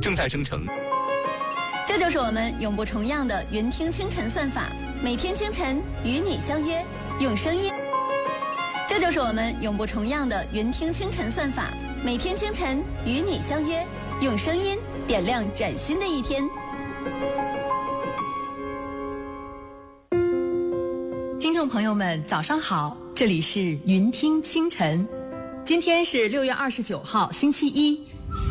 正在生成。 这就是我们永不重样的云听清晨算法，每天清晨与你相约，用声音。这就是我们永不重样的云听清晨算法，每天清晨与你相约，用声音点亮崭新的一天。 听众朋友们，早上好，这里是云听清晨，今天是6月29号，星期一。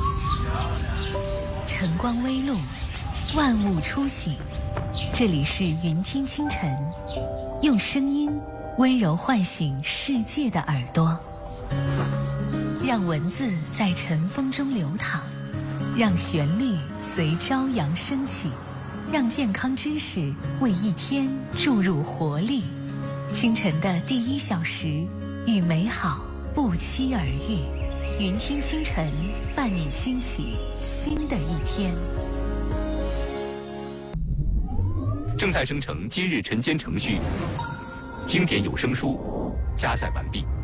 晨光微露，万物初醒，这里是云听清晨，用声音温柔唤醒世界的耳朵，让文字在晨风中流淌，让旋律随朝阳升起，让健康知识为一天注入活力。清晨的第1小时，与美好不期而遇。云听清晨，伴你轻启新的一天。 正在生成今日晨间程序，经典有声书加载完毕。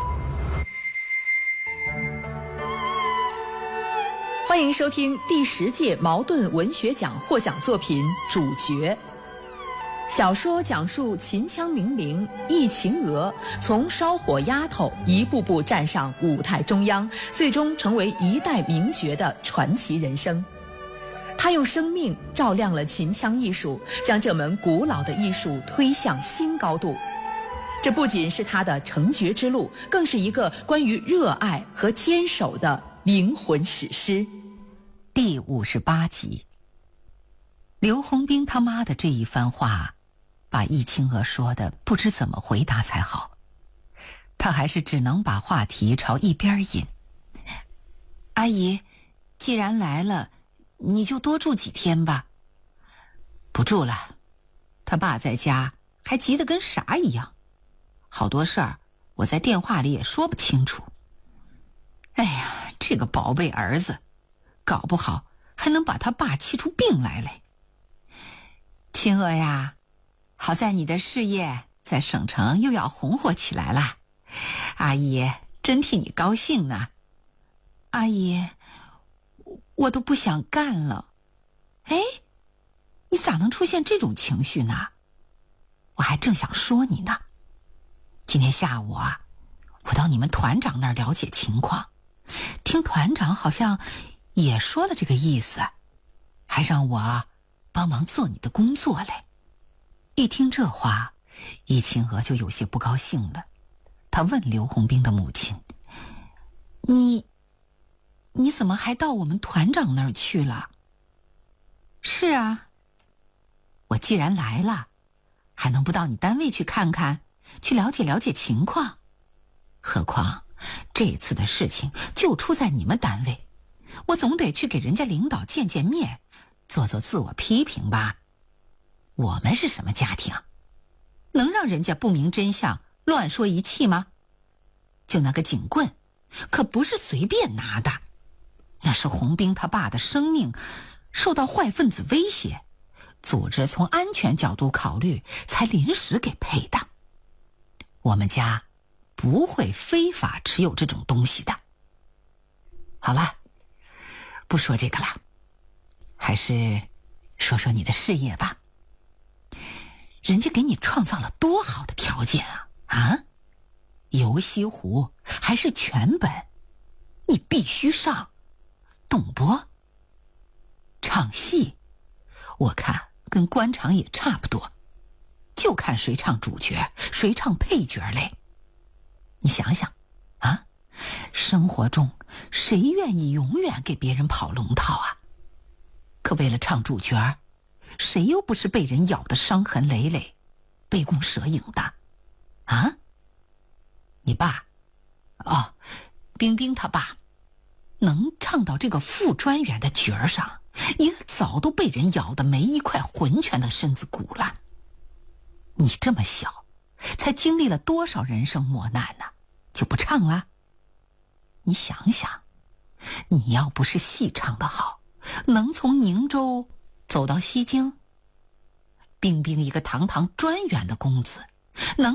欢迎收听第10届茅盾文学奖获奖作品《主角》。小说讲述秦腔名伶易秦娥从烧火丫头一步步站上舞台中央，最终成为一代名角的传奇人生。她用生命照亮了秦腔艺术，将这门古老的艺术推向新高度。这不仅是她的成角之路，更是一个关于热爱和坚守的灵魂史诗。 第58集，刘洪兵他妈的这一番话把易清娥说的不知怎么回答才好，他还是只能把话题朝一边引。阿姨，既然来了，你就多住几天吧。不住了，他爸在家还急得跟啥一样，好多事儿我在电话里也说不清楚。哎呀，这个宝贝儿子搞不好还能把他爸气出病来嘞。清娥呀，好在你的事业在省城又要红火起来了，阿姨真替你高兴呢。阿姨，我都不想干了。哎，你咋能出现这种情绪呢？我还正想说你呢。今天下午啊，我到你们团长那儿了解情况，听团长好像也说了这个意思，还让我帮忙做你的工作嘞。一听这话，易清娥就有些不高兴了。她问刘洪兵的母亲：你怎么还到我们团长那儿去了？是啊，我既然来了，还能不到你单位去看看，去了解了解情况？何况这次的事情就出在你们单位，我总得去给人家领导见见面，做做自我批评吧。我们是什么家庭？能让人家不明真相乱说一气吗？就那个警棍可不是随便拿的，那是洪兵他爸的生命受到坏分子威胁，组织从安全角度考虑才临时给配的。我们家不会非法持有这种东西的。好了，不说这个了，还是说说你的事业吧。人家给你创造了多好的条件啊！游西湖还是全本，你必须上，懂不？唱戏，我看跟官场也差不多，就看谁唱主角，谁唱配角嘞。你想想啊，生活中谁愿意永远给别人跑龙套啊？可为了唱主角，谁又不是被人咬得伤痕累累，杯弓蛇影的啊？你爸冰冰他爸能唱到这个副专员的角儿上，也早都被人咬得没一块浑全的身子骨了。你这么小，才经历了多少人生磨难呢？就不唱了？你想想，你要不是戏唱得好，能从宁州走到西京？冰冰一个堂堂专员的公子，能